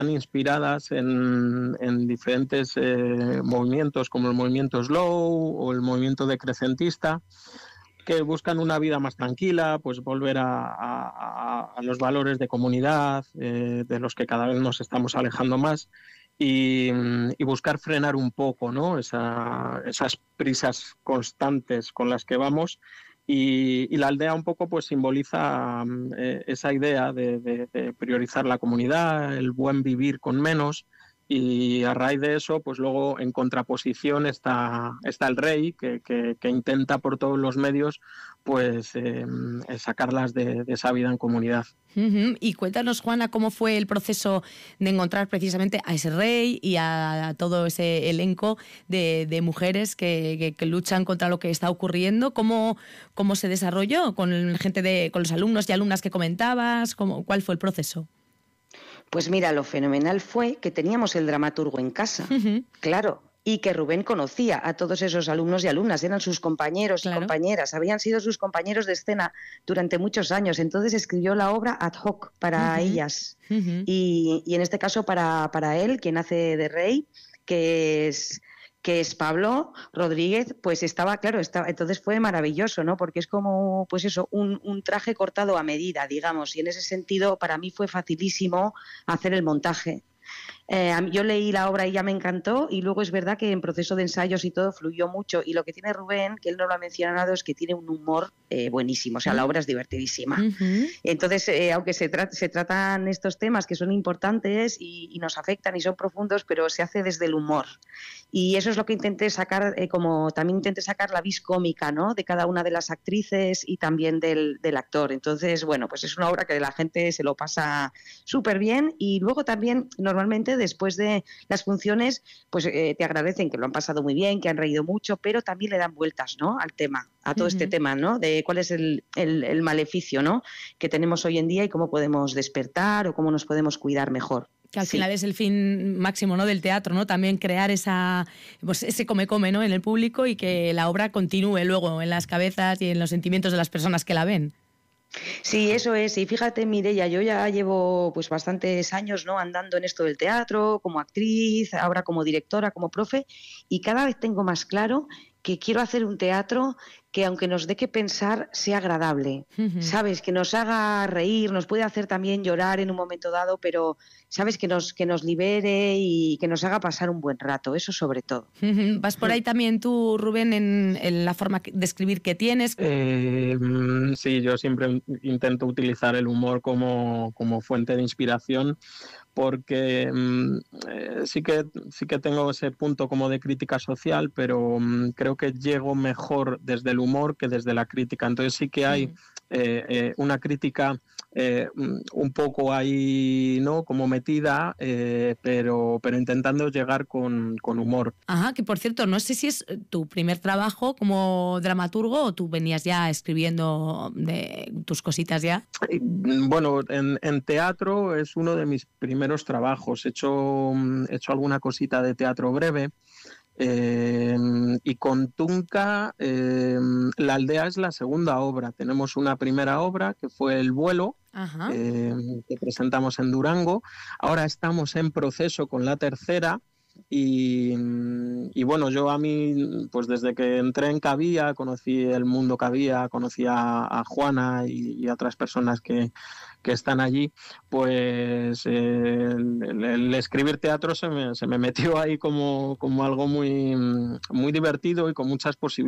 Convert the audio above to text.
inspiradas en diferentes movimientos, como el movimiento slow o el movimiento decrecentista, que buscan una vida más tranquila, pues volver a los valores de comunidad, de los que cada vez nos estamos alejando más, y buscar frenar un poco, ¿no? Esas prisas constantes con las que vamos. Y la aldea un poco pues simboliza esa idea de priorizar la comunidad, el buen vivir con menos, y a raíz de eso pues luego en contraposición está el rey que intenta por todos los medios pues sacarlas de esa vida en comunidad. Y cuéntanos, Juana, cómo fue el proceso de encontrar precisamente a ese rey y a todo ese elenco de mujeres que luchan contra lo que está ocurriendo. ¿Cómo se desarrolló con con los alumnos y alumnas que comentabas? ¿Cuál fue el proceso? Pues mira, lo fenomenal fue que teníamos el dramaturgo en casa, claro, y que Rubén conocía a todos esos alumnos y alumnas, eran sus compañeros y compañeras, habían sido sus compañeros de escena durante muchos años, entonces escribió la obra ad hoc para ellas, y en este caso para él, quien hace de rey, que es Pablo Rodríguez, pues entonces fue maravilloso, ¿no? Porque es como, pues eso, un traje cortado a medida, digamos, y en ese sentido para mí fue facilísimo hacer el montaje. Yo leí la obra y ya me encantó, y luego es verdad que en proceso de ensayos y todo fluyó mucho, y lo que tiene Rubén, que él no lo ha mencionado, es que tiene un humor buenísimo, o sea, la obra es divertidísima. Entonces, aunque se tratan estos temas que son importantes y nos afectan y son profundos, pero se hace desde el humor. Y eso es lo que intenté sacar, como también intenté sacar la vis cómica, ¿no?, de cada una de las actrices y también del actor. Entonces, bueno, pues es una obra que la gente se lo pasa súper bien, y luego también normalmente después de las funciones pues te agradecen que lo han pasado muy bien, que han reído mucho, pero también le dan vueltas, ¿no?, al tema, a todo este tema, ¿no?, de cuál es el maleficio, ¿no?, que tenemos hoy en día y cómo podemos despertar o cómo nos podemos cuidar mejor. Que al final es el fin máximo, ¿no?, del teatro, ¿no? También crear ese come-come, ¿no?, en el público, y que la obra continúe luego en las cabezas y en los sentimientos de las personas que la ven. Sí, eso es. Y fíjate, Mireia, yo ya llevo pues bastantes años, ¿no?, andando en esto del teatro, como actriz, ahora como directora, como profe, y cada vez tengo más claro que quiero hacer un teatro que, aunque nos dé que pensar, sea agradable, ¿sabes? Que nos haga reír, nos puede hacer también llorar en un momento dado, pero, ¿sabes?, que nos libere y que nos haga pasar un buen rato, eso sobre todo. ¿Vas por ahí también tú, Rubén, en la forma de escribir que tienes? Sí, yo siempre intento utilizar el humor como fuente de inspiración, porque sí que tengo ese punto como de crítica social, pero creo que llego mejor desde el humor que desde la crítica. Entonces sí que hay una crítica un poco ahí, ¿no?, como metida, pero intentando llegar con humor. Ajá, que por cierto, no sé si es tu primer trabajo como dramaturgo o tú venías ya escribiendo de tus cositas ya. Bueno, en teatro es uno de mis primeros trabajos. He hecho alguna cosita de teatro breve. Y con Tunca, La aldea es la segunda obra. Tenemos una primera obra que fue El vuelo, que presentamos en Durango. Ahora estamos en proceso con la tercera. Y bueno, yo pues desde que entré en Cavía, conocí el mundo Cavía, conocí a Juana y a otras personas que están allí, pues el escribir teatro se me metió ahí como algo muy, muy divertido y con muchas posibilidades.